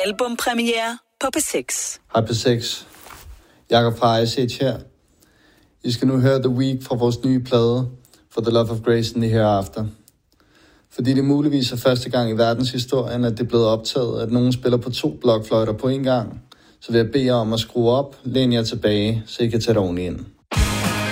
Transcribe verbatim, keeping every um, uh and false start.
Albumpremiere på P seks. Hej P seks. Jakob fra Ice Age her. I skal nu høre The Week fra vores nye plade For the Love of Grace in the Hereafter. Fordi det muligvis er første gang i verdenshistorien, at det er blevet optaget, at nogen spiller på to blokfløjter på en gang, så vil jeg bede jer om at skrue op, læn jer tilbage, så I kan tage det ordentligt ind.